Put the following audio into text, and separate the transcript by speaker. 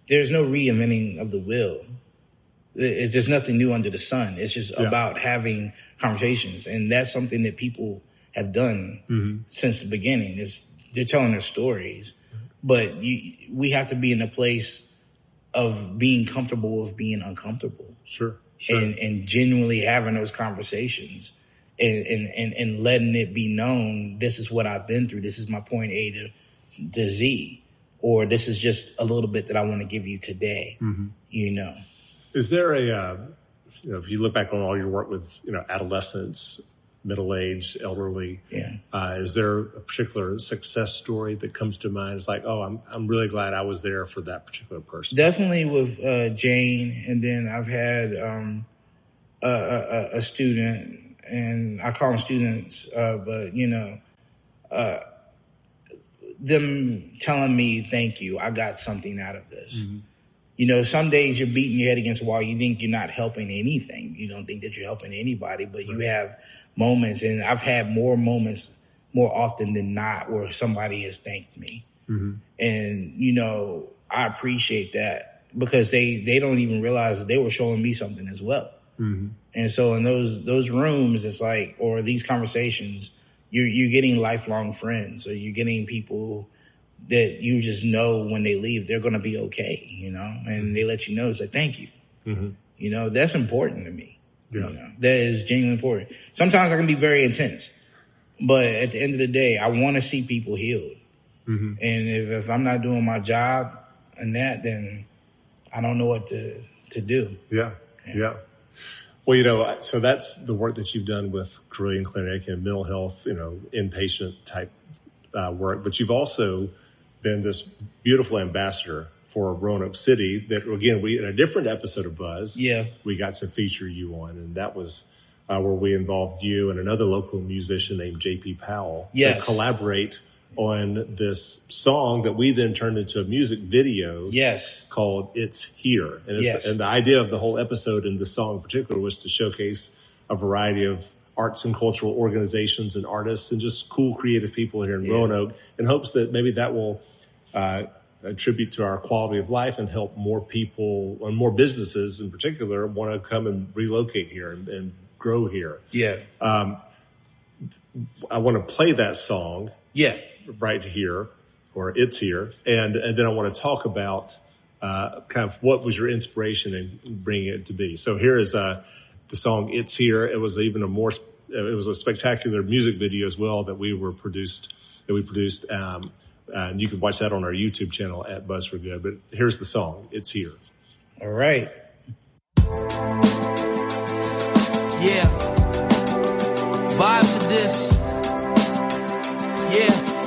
Speaker 1: there's no reinventing of the wheel. There's nothing new under the sun. It's just about having conversations. And that's something that people have done since the beginning. They're telling their stories. But we have to be in a place of being comfortable with being uncomfortable.
Speaker 2: Sure.
Speaker 1: And genuinely having those conversations and letting it be known, this is what I've been through. This is my point A to Z. Or this is just a little bit that I want to give you today, you know.
Speaker 2: Is there if you look back on all your work with, adolescents, middle-aged, elderly, is there a particular success story that comes to mind? It's like, oh, I'm really glad I was there for that particular person. Definitely
Speaker 1: with Jane, and then I've had a student, and I call them students, but them telling me, thank you, I got something out of this. Some days you're beating your head against the wall. You think you're not helping anything. You don't think that you're helping anybody, but you have moments, and I've had more moments more often than not where somebody has thanked me. And, I appreciate that because they don't even realize that they were showing me something as well. And so in those rooms, it's like, or these conversations, you're getting lifelong friends, or you're getting people that you just know when they leave, they're going to be okay, and they let you know, it's like, thank you. That's important to me. That is genuinely important. Sometimes I can be very intense, but at the end of the day, I want to see people healed. And if I'm not doing my job in that, then I don't know what to do.
Speaker 2: Yeah. Well, so that's the work that you've done with Carilion Clinic and mental health, inpatient type work. But you've also been this beautiful ambassador for Roanoke City that, again, in a different episode of Buzz, we got to feature you on. And that was where we involved you and another local musician named J.P. Powell to collaborate on this song that we then turned into a music video called It's Here. And, and the idea of the whole episode and the song in particular was to showcase a variety of arts and cultural organizations and artists and just cool, creative people here in Roanoke, in hopes that maybe that will attribute to our quality of life and help more people and more businesses in particular want to come and relocate here and grow here. I want to play that song right here, or It's Here. And then I want to talk about kind of what was your inspiration in bringing it to be. So here is the song It's Here. It was even it was a spectacular music video as well that we produced. And you can watch that on our YouTube channel at Buzz for Good. But here's the song, It's Here.
Speaker 1: All right.
Speaker 3: Vibe to this.